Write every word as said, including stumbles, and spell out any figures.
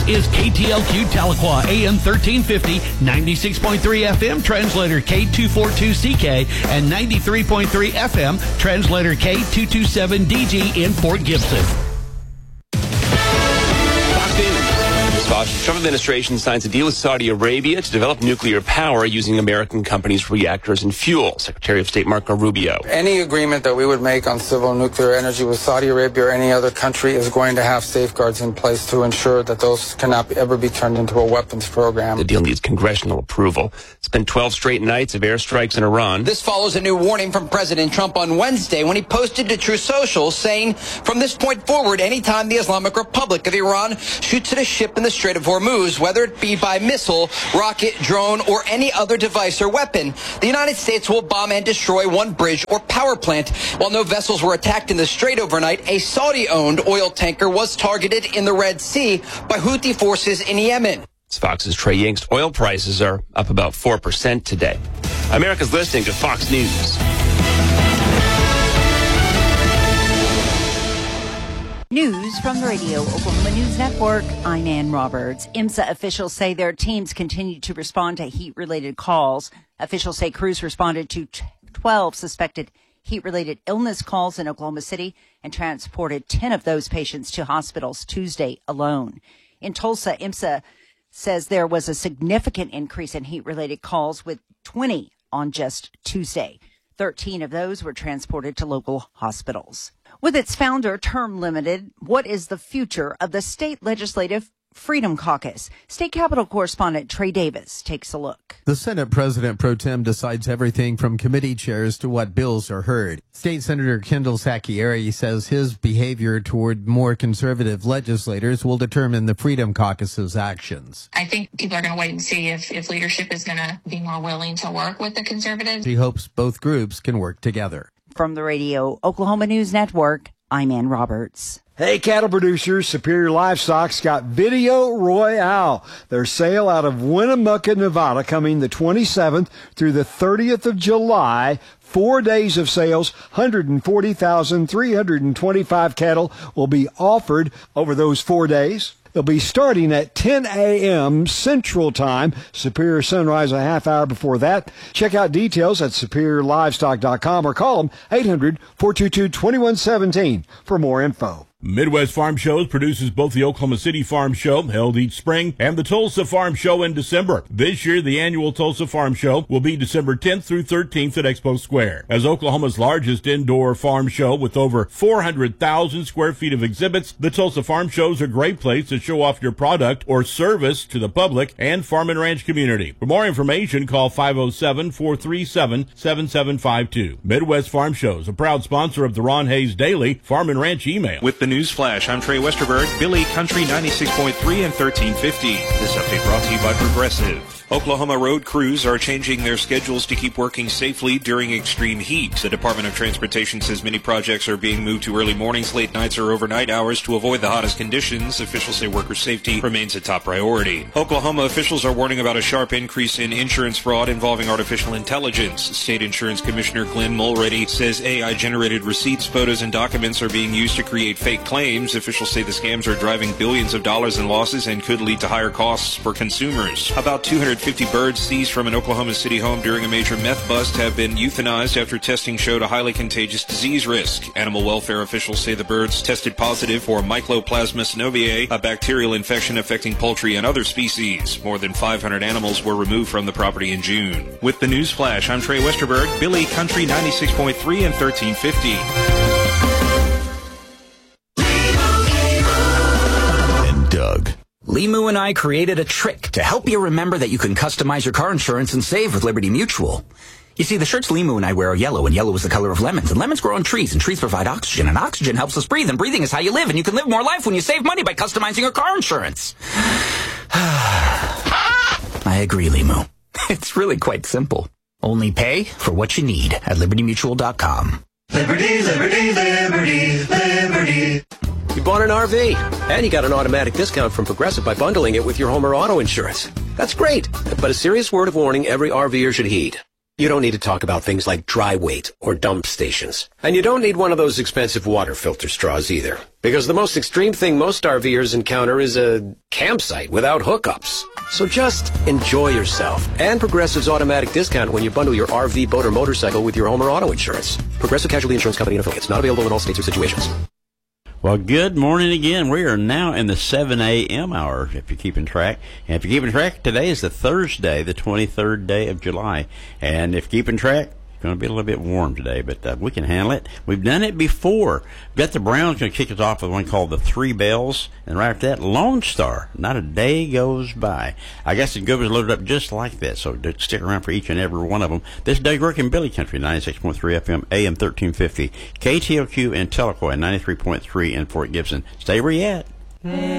is K T L Q Tahlequah, A M thirteen fifty, ninety-six point three F M, translator K two forty-two C K, and ninety-three point three F M, translator K two twenty-seven D G in Fort Gibson. The Trump administration signs a deal with Saudi Arabia to develop nuclear power using American companies' reactors and fuel. Secretary of State Marco Rubio. Any agreement that we would make on civil nuclear energy with Saudi Arabia or any other country is going to have safeguards in place to ensure that those cannot ever be turned into a weapons program. The deal needs congressional approval. It's been twelve straight nights of airstrikes in Iran. This follows a new warning from President Trump on Wednesday when he posted to Truth Social saying, from this point forward, anytime the Islamic Republic of Iran shoots at a ship in the Strait of Hormuz, whether it be by missile, rocket, drone, or any other device or weapon, the United States will bomb and destroy one bridge or power plant. While no vessels were attacked in the Strait overnight, a Saudi-owned oil tanker was targeted in the Red Sea by Houthi forces in Yemen. It's Fox's Trey Yingst. Oil prices are up about four percent today. America's listening to Fox News. News from the Radio Oklahoma News Network. I'm Ann Roberts. IMSA officials say their teams continue to respond to heat-related calls. Officials say crews responded to twelve suspected heat-related illness calls in Oklahoma City and transported ten of those patients to hospitals Tuesday alone. In Tulsa, IMSA says there was a significant increase in heat-related calls with twenty on just Tuesday. thirteen of those were transported to local hospitals. With its founder term limited, what is the future of the State Legislative Freedom Caucus? State Capitol correspondent Trey Davis takes a look. The Senate President Pro Tem decides everything from committee chairs to what bills are heard. State Senator Kendall Sacchieri says his behavior toward more conservative legislators will determine the Freedom Caucus's actions. I think people are going to wait and see if, if leadership is going to be more willing to work with the conservatives. He hopes both groups can work together. From the Radio Oklahoma News Network, I'm Ann Roberts. Hey, cattle producers, Superior Livestock's got Video Royale, their sale out of Winnemucca, Nevada, coming the twenty-seventh through the thirtieth of July. Four days of sales, one hundred forty thousand three hundred twenty-five cattle will be offered over those four days. They'll be starting at ten a.m. Central Time. Superior Sunrise a half hour before that. Check out details at superior livestock dot com or call them eight hundred, four two two, two one one seven for more info. Midwest Farm Shows produces both the Oklahoma City Farm Show, held each spring, and the Tulsa Farm Show in December. This year, the annual Tulsa Farm Show will be December tenth through thirteenth at Expo Square. As Oklahoma's largest indoor farm show with over four hundred thousand square feet of exhibits, the Tulsa Farm Show is a great place to show off your product or service to the public and farm and ranch community. For more information, call five oh seven, four three seven, seven seven five two. Midwest Farm Shows, a proud sponsor of the Ron Hayes Daily Farm and Ranch Email. With the News Flash, I'm Trey Westerberg, Billy Country ninety-six point three and thirteen fifty. This update brought to you by Progressive. Oklahoma road crews are changing their schedules to keep working safely during extreme heat. The Department of Transportation says many projects are being moved to early mornings, late nights, or overnight hours to avoid the hottest conditions. Officials say worker safety remains a top priority. Oklahoma officials are warning about a sharp increase in insurance fraud involving artificial intelligence. State Insurance Commissioner Glenn Mulready says A I-generated receipts, photos, and documents are being used to create fake claims. Officials say the scams are driving billions of dollars in losses and could lead to higher costs for consumers. About two hundred fifty birds seized from an Oklahoma City home during a major meth bust have been euthanized after testing showed a highly contagious disease risk. Animal welfare officials say the birds tested positive for Mycoplasma synoviae, a bacterial infection affecting poultry and other species. More than five hundred animals were removed from the property in June. With the News Flash, I'm Trey Westerberg, Billy Country ninety-six point three and thirteen fifty. Doug. Limu and I created a trick to help you remember that you can customize your car insurance and save with Liberty Mutual. You see, the shirts Limu and I wear are yellow, and yellow is the color of lemons, and lemons grow on trees, and trees provide oxygen, and oxygen helps us breathe, and breathing is how you live, and you can live more life when you save money by customizing your car insurance. I agree, Limu. It's really quite simple. Only pay for what you need at liberty mutual dot com. Liberty, liberty, liberty, liberty. You bought an R V, and you got an automatic discount from Progressive by bundling it with your home or auto insurance. That's great, but a serious word of warning every RVer should heed. You don't need to talk about things like dry weight or dump stations. And you don't need one of those expensive water filter straws either. Because the most extreme thing most RVers encounter is a campsite without hookups. So just enjoy yourself. And Progressive's automatic discount when you bundle your R V, boat, or motorcycle with your home or auto insurance. Progressive Casualty Insurance Company and affiliates. Not available in all states or situations. Well, good morning again. We are now in the seven a.m. hour, if you're keeping track. And if you're keeping track, today is the Thursday, the twenty-third day of July. And if you're keeping track, it's going to be a little bit warm today, but uh, we can handle it. We've done it before. Bet the Browns going to kick us off with one called the Three Bells. And right after that, Lone Star. Not a day goes by. I guess the good was loaded up just like that, so stick around for each and every one of them. This is Doug Rourke in Billy Country, ninety-six point three F M, A M thirteen fifty. K T L Q in Tahlequah, ninety-three point three in Fort Gibson. Stay where you at.